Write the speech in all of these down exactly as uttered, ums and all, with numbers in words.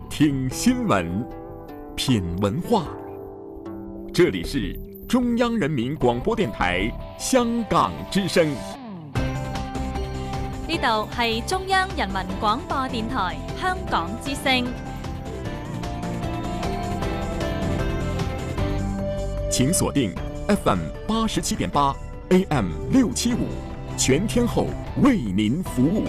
聽新聞，品文化。這裡是中央人民廣播電台香港之聲。 呢度係中央人民廣播電台香港之聲。 請鎖定 F M 八十七點八 A M 六七五，全天候為您服務。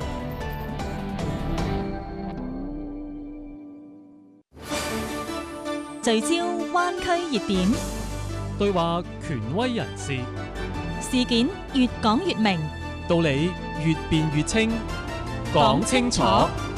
聚焦灣區熱點， 對話權威人士， 事件越講越明， 道理越辯越清，講清楚，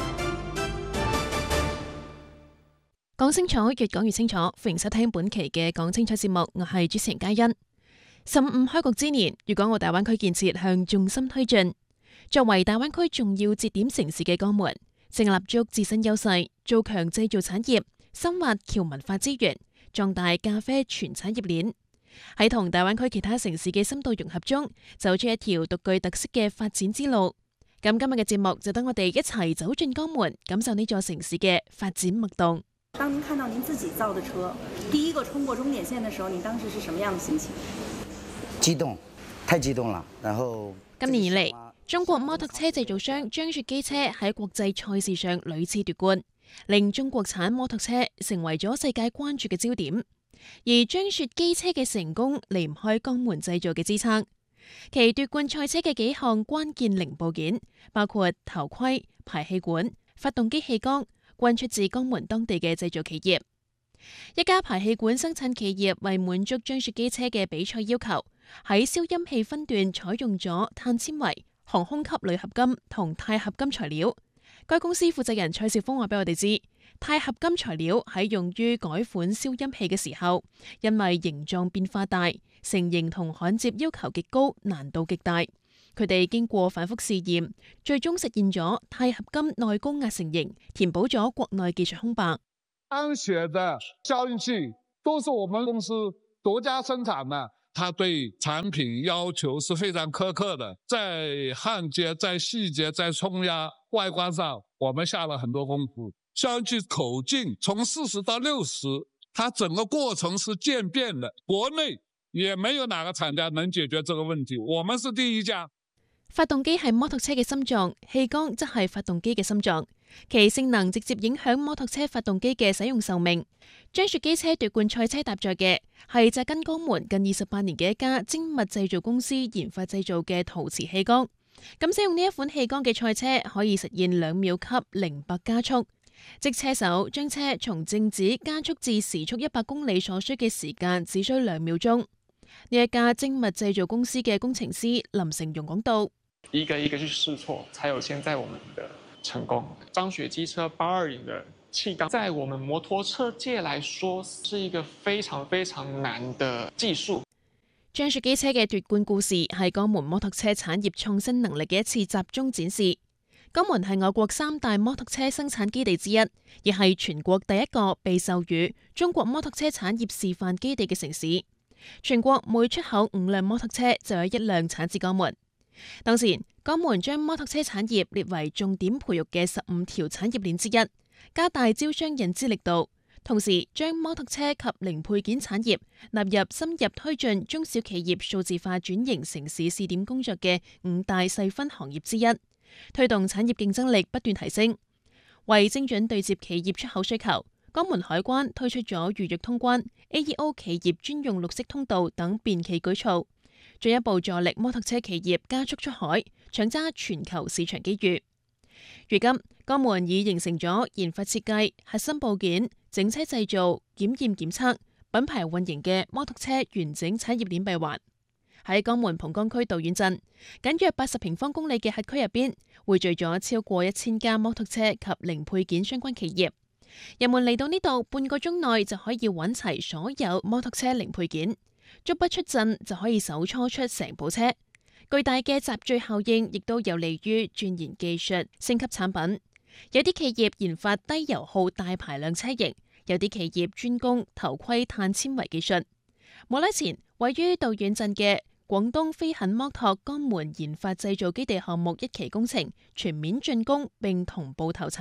講清楚，越講越清楚。歡迎收聽本期嘅講清楚節目，我係主持人嘉欣。十五開局之年，粵港澳大灣區建設向重心推進。作為大灣區重要節點城市嘅江門，正立足自身優勢，做強製造產業，深挖僑文化資源，壯大咖啡全產業鏈。喺同大灣區其他城市嘅深度融合中，走出一條獨具特色嘅發展之路。咁今日嘅節目就等我哋一齊走進江門，感受呢座城市嘅發展脈動。 當您看到您自己造的車第一個衝過終點線的時候，你當時是什麼樣的心情？ 激動，太激動了。然後今年以嚟，中國摩托車製造商張雪機車喺國際賽事上屢次奪冠，令中國產摩托車成為咗世界關注嘅焦點。而張雪機車嘅成功離唔開江門製造嘅支撐。其奪冠賽車嘅幾項關鍵零部件，包括頭盔、排氣管、發動機氣缸，均出自江門當地嘅製造企業。一家排氣管生產企業為滿足張雪機車嘅比賽要求，喺消音器分段採用咗碳纖維、航空級鋁合金同鈦合金材料。該公司負責人蔡少峰話俾我哋知，鈦合金材料喺用於改款消音器嘅時候，因為形狀變化大、成型同焊接要求極高，難度極大。佢哋經過反覆試驗，最終實現咗鈦合金內高壓成型，填補咗國內技術空白。 張雪的消音器都是我們公司獨家生產的，它對產品要求是非常苛刻的，在焊接、在細節、在衝壓、外觀上，我們下了很多功夫。消音器口徑從四十到六十，它整個過程是漸變的，國內也沒有哪個廠家能解決這個問題，我們是第一家。 發動機係摩托車嘅心臟，氣缸則係發動機嘅心臟，其性能直接影響摩托車發動機嘅使用壽命。張雪機車奪冠賽車搭載嘅係紮根江門近二十八年嘅一家精密製造公司研發製造嘅陶瓷氣缸。咁使用呢一款氣缸嘅賽車可以實現兩秒級零百加速，即車手將車從靜止加速至時速一百公里所需嘅時間只需兩秒鐘。呢一家精密製造公司嘅工程師林成容講到， 一個一個去試錯，才有現在我們的成功。張雪機車八二零的氣缸，在我們摩托車界來說，是一個非常非常難的技術。 張雪機車嘅奪冠故事係江門摩托車產業創新能力嘅一次集中展示。江門係我國三大摩托車生產基地之一，亦係全國第一個被授予中國摩托車產業示範基地嘅城市。全國每出口五輛摩托車就有一輛產自江門。當時江門將摩托車產業列為重點培育嘅十五條產業鏈之一，加大招商引資力度，同時將摩托車及零配件產業納入深入推進中小企業數字化轉型城市試點工作嘅五大細分行業之一，推動產業競爭力不斷提升。為精準對接企業出口需求，江門海關推出咗預約通關、A E O 企業專用綠色通道等便企舉措，進一步助力摩托車企業加速出海，搶揸全球市場機遇。如今，江門已形成咗研發設計、核心部件、整車製造、檢驗檢測、品牌運營嘅摩托車完整產業鏈閉環。喺江門蒲崗區道院鎮，僅約八十平方公里嘅轄區入邊，匯聚咗超過一千家摩托車及零配件相關企業。人們嚟到呢度，半個鐘內就可以揾齊所有摩托車零配件。足不出陣就可以手搓出成部車，巨大嘅集聚效應亦都有利於鑽研技術、升級產品。有啲企業研發低油耗大排量車型，有啲企業專攻頭盔碳纖維技術。冇耐前，位於道院鎮嘅廣東飛狠摩托江門研發製造基地項目一期工程全面竣工並同步投產。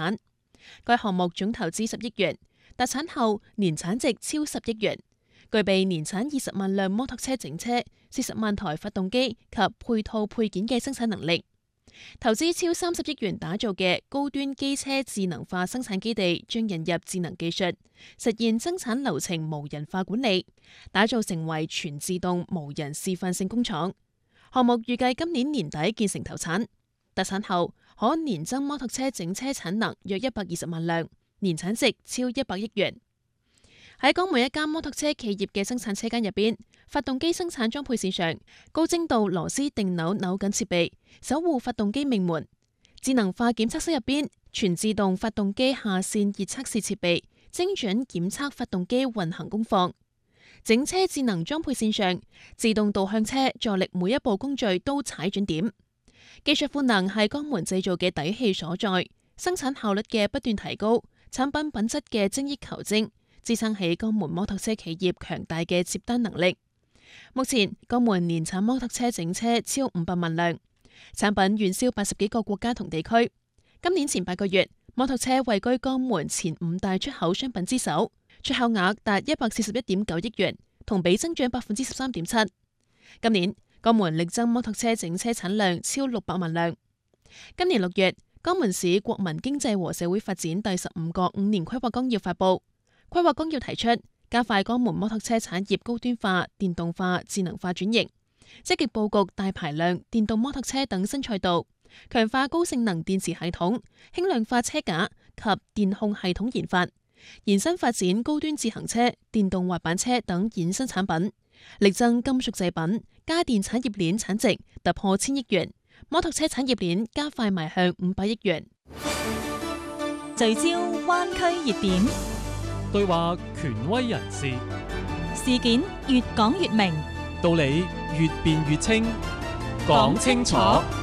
該項目總投資十億元，達產後年產值超十億元，具備年產二十萬輛摩托車整車、四十萬台發動機及配套配件嘅生產能力。投資超三十億元打造嘅高端機車智能化生產基地，將引入智能技術，實現生產流程無人化管理，打造成為全自動無人示範性工廠。項目預計今年年底建成投產，達產後可年增摩托車整車產能約一百二十萬輛，年產值超一百億元。喺江門一間摩托車企業嘅生產車間入邊，發動機生產裝配線上，高精度螺絲定扭扭緊設備，守護發動機命門。智能化檢測室入邊，全自動發動機下線熱測試設備，精準檢測發動機運行功放。整車智能裝配線上，自動導向車助力每一步工序都踩準點。技術賦能係江門製造嘅底氣所在，生產效率嘅不斷提高，產品品質嘅精益求精，支撐起江門摩托車企業強大嘅接單能力。目前江門年產摩托車整車超五百萬輛，產品遠銷八十幾個國家同地區。今年前八個月，摩托車位居江門前五大出口商品之首，出口額達一百四十一點九億元，同比增長百分之十三點七。今年江門力爭摩托車整車產量超六百萬輛。今年六月，江門市國民經濟和社會發展第十五個五年規劃綱要發布。規劃綱要提出，加快江門摩托車產業高端化、電動化、智能化轉型，積極佈局大排量電動摩托車等新賽道，強化高性能電池系統、輕量化車架及電控系統研發，延伸發展高端自行車、電動滑板車等衍生產品，力爭金屬製品、家電產業鏈產值突破千億元，摩托車產業鏈加快邁向五百億元。 聚焦灣區熱點， 對話權威人士， 事件越講越明， 道理越辯越清，講清楚。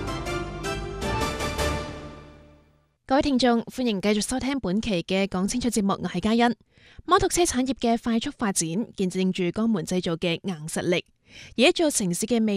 各位聽眾，歡迎繼續收聽本期嘅講清楚節目，我係嘉欣。摩托車產業嘅快速發展，見證住江門製造嘅硬實力，而一座城市嘅未